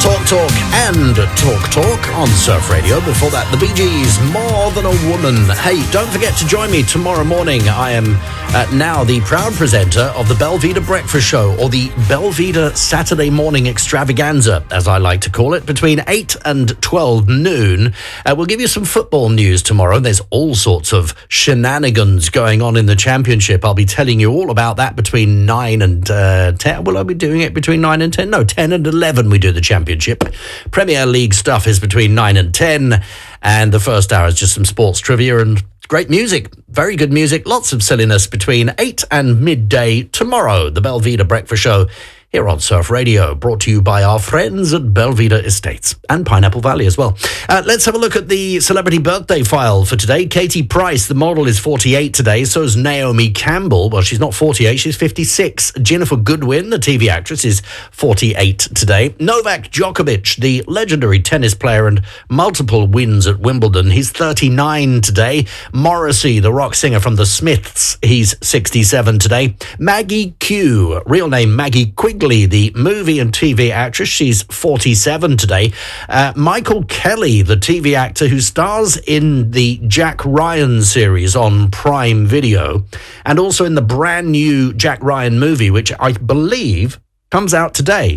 Talk and Talk on Surf Radio. Before that, the Bee Gees, More Than a Woman. Hey, don't forget to join me tomorrow morning. I am now the proud presenter of the Belvedere Breakfast Show, or the Belvedere Saturday Morning Extravaganza, as I like to call it, between 8 and 12 noon. We'll give you some football news tomorrow. There's all sorts of shenanigans going on in the Championship. I'll be telling you all about that between 9 and 10. Will I be doing it between 9 and 10? No, 10 and 11 we do the Championship. Premier League stuff is between 9 and 10, and the first hour is just some sports trivia and great music, very good music, lots of silliness between 8 and midday tomorrow. The Belvedere Breakfast Show here on Surf Radio, brought to you by our friends at Belvedere Estates and Pineapple Valley as well. Let's have a look at the celebrity birthday file for today. Katie Price, the model, is 48 today. So is Naomi Campbell. Well, she's not 48, she's 56. Jennifer Goodwin, the TV actress, is 48 today. Novak Djokovic, the legendary tennis player and multiple wins at Wimbledon, he's 39 today. Morrissey, the rock singer from The Smiths, he's 67 today. Maggie Q, real name Maggie Quigley, the movie and TV actress, she's 47 today. Michael Kelly, the TV actor who stars in the Jack Ryan series on Prime Video, and also in the brand new Jack Ryan movie, which I believe comes out today.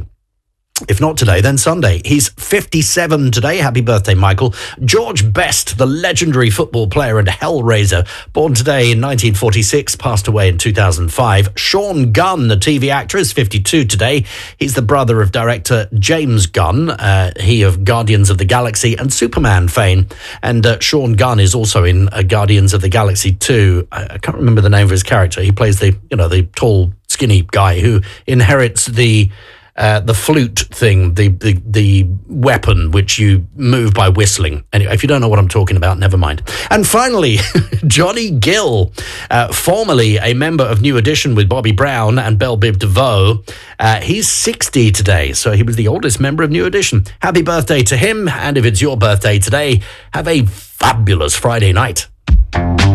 If not today, then Sunday. He's 57 today. Happy birthday, Michael. George Best, the legendary football player and Hellraiser, born today in 1946, passed away in 2005. Sean Gunn, the TV actor, is 52 today. He's the brother of director James Gunn, he of Guardians of the Galaxy and Superman fame. And Sean Gunn is also in Guardians of the Galaxy 2. I can't remember the name of his character. He plays the tall, skinny guy who inherits the flute thing, the weapon which you move by whistling. Anyway, if you don't know what I'm talking about, never mind. And finally, Johnny Gill, formerly a member of New Edition with Bobby Brown and Belle Biv DeVoe. He's 60 today, so he was the oldest member of New Edition. Happy birthday to him, and if it's your birthday today, have a fabulous Friday night.